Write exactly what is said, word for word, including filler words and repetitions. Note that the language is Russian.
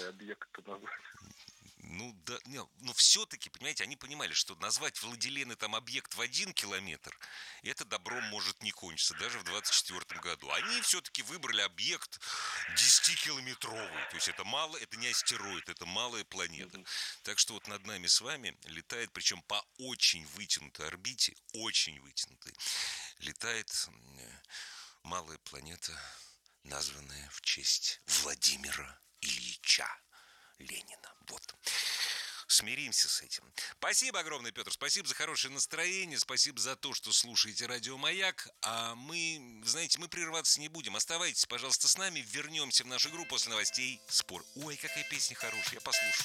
малый объект назвать. Ну, да, не, но все-таки, понимаете, они понимали, что назвать Владилены там объект в один километр, это добром может не кончиться, даже в двадцать четвёртом году. Они все-таки выбрали объект десятикилометровый, то есть это мало, это не астероид, это малая планета. Мгм. Так что вот над нами с вами летает, причем по очень вытянутой орбите, очень вытянутой, летает малая планета, названная в честь Владимира Ильича Ленина. Вот. Смиримся с этим. Спасибо огромное, Петр. Спасибо за хорошее настроение. Спасибо за то, что слушаете Радио Маяк. А мы, знаете, мы прерваться не будем. Оставайтесь, пожалуйста, с нами. Вернемся в нашу игру после новостей. Спор. Ой, какая песня хорошая. Я послушаю.